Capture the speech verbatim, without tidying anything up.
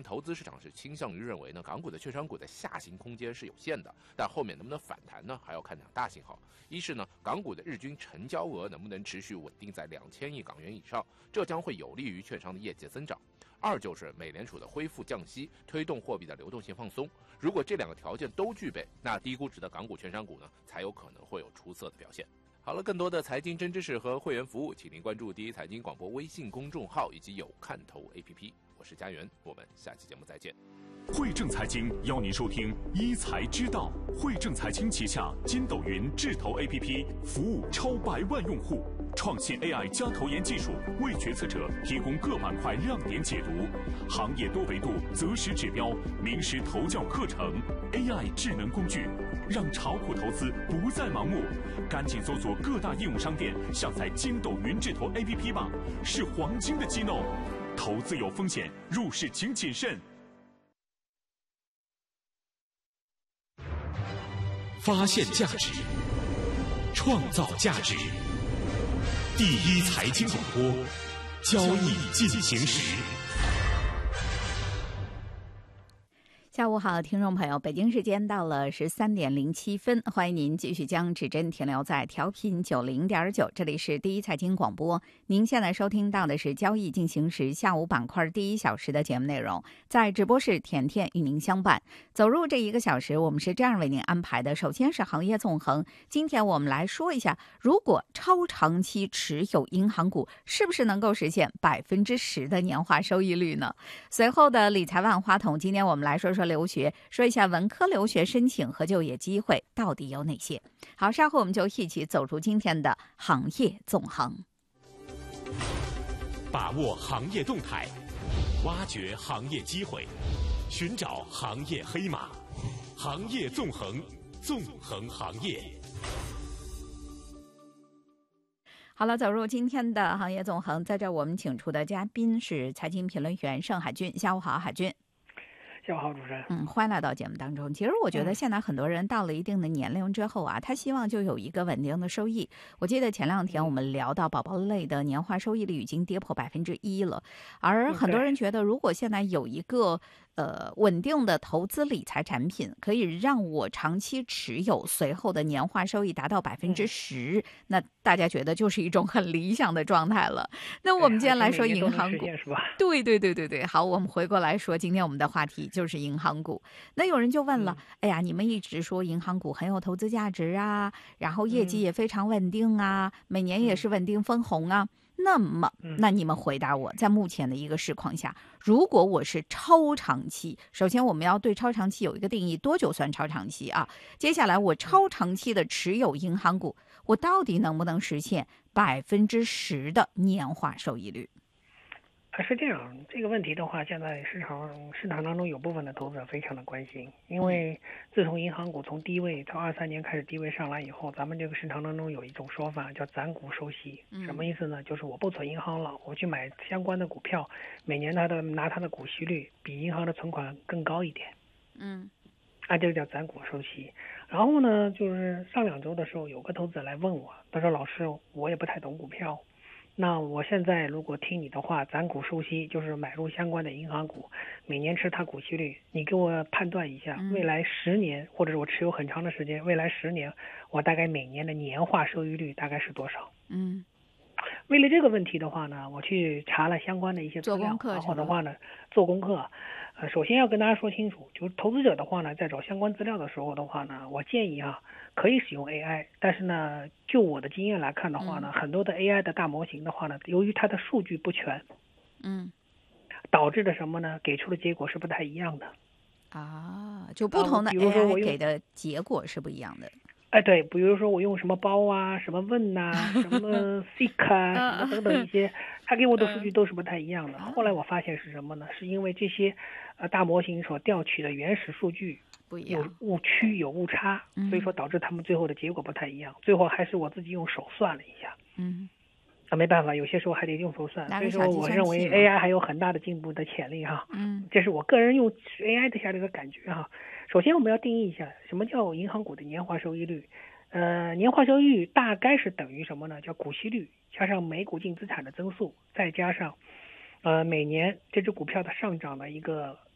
投资市场是倾向于认为呢，港股的券商股的下行空间是有限的，但后面能不能反弹呢，还要看两大信号。一是呢，港股的日均成交额能不能持续稳定在两千亿港元以上，这将会有利于券商的业绩增长。二就是美联储的恢复降息，推动货币的流动性放松。如果这两个条件都具备，那低估值的港股券商股呢，才有可能会有出色的表现。好了，更多的财经真知识和会员服务，请您关注第一财经广播微信公众号以及有看头 A P P。我是佳源，我们下期节目再见。 汇正财经邀您收听一财之道。汇正财经旗下筋斗云智投 A P P 服务超百万用户，创新 A I 加投研技术，为决策者提供各板块亮点解读，行业多维度择时指标，名师投教课程 ，A I 智能工具，让炒股投资不再盲目。赶紧搜索各大应用商店，下载筋斗云智投 A P P 吧，是黄金的机弄。投资有风险，入市请谨慎。 发现价值，创造价值。第一财经广播，交易进行时。 下午好，听众朋友，北京时间到了十三点零七分，欢迎您继续将指针停留在调频九零点九，这里是第一财经广播。您现在收听到的是交易进行时下午板块第一小时的节目内容，在直播室甜甜与您相伴。走入这一个小时，我们是这样为您安排的：首先是行业纵横，今天我们来说一下，如果超长期持有银行股，是不是能够实现百分之十的年化收益率呢？随后的理财万花筒，今天我们来说说留学，说一下文科留学申请和就业机会到底有哪些。好，稍后我们就一起走入今天的行业纵横， 把握行业动态，挖掘行业机会，寻找行业黑马，行业纵横，纵横行业。 好了，走入今天的行业纵横，在这我们请出的嘉宾是财经评论员盛海军。下午好，海军。 下午好，主持人。 嗯，欢迎来到节目当中。其实我觉得现在很多人到了一定的年龄之后啊，他希望就有一个稳定的收益。我记得前两天我们聊到宝宝类的年化收益率已经跌破百分之一了，而很多人觉得，如果现在有一个呃稳定的投资理财产品，可以让我长期持有，随后的年化收益达到百分之十，那大家觉得就是一种很理想的状态了。那我们今天来说银行股，对对对对对，好，我们回过来说，今天我们的话题就是银行股。那有人就问了，哎呀，你们一直说银行股很有投资价值啊，然后业绩也非常稳定啊，每年也是稳定分红啊。那么，那你们回答我，在目前的一个市况下，如果我是超长期，首先我们要对超长期有一个定义，多久算超长期啊？接下来我超长期的持有银行股，我到底能不能实现百分之十的年化收益率？ 是这样，这个问题的话，现在市场市场当中有部分的投资者非常的关心，因为自从银行股从低位到二三年开始低位上来以后，咱们这个市场当中有一种说法叫攒股收息，什么意思呢？就是我不存银行了，我去买相关的股票，每年它的拿它的股息率比银行的存款更高一点， 嗯， 啊，这个叫攒股收息。然后呢，就是上两周的时候，有个投资者来问我，他说：“老师，我也不太懂股票。”那我现在如果听你的话，攒股收息就是买入相关的银行股，每年吃它股息率，你给我判断一下，未来十年，或者是我持有很长的时间，未来十年，我大概每年的年化收益率大概是多少？ 嗯， 为了这个问题的话呢，我去查了相关的一些资料，然后的话呢，做功课。呃，首先要跟大家说清楚，就是投资者的话呢，在找相关资料的时候的话呢，我建议啊，可以使用 A I， 但是呢，就我的经验来看的话呢，嗯、很多的 A I 的大模型的话呢，由于它的数据不全， 嗯， 导致的什么呢？给出的结果是不太一样的。 啊，就不同的 A I 给的结果是不一样的。 哎，对，比如说我用什么包啊，什么问呐、啊，什么 seek 啊，什么等等一些，他给我的数据都是不太一样的。后来我发现是什么呢？是因为这些呃大模型所调取的原始数据有误区、有误差，所以说导致他们最后的结果不太一样。最后还是我自己用手算了一下。 嗯。 啊，没办法，有些时候还得用手算，所以说我认为 A I 还有很大的进步的潜力哈。 嗯， 这是我个人用 A I 的下的一个感觉哈。首先我们要定义一下什么叫银行股的年化收益率。呃，年化收益率大概是等于什么呢？叫股息率加上每股净资产的增速，再加上呃每年这只股票的上涨的一个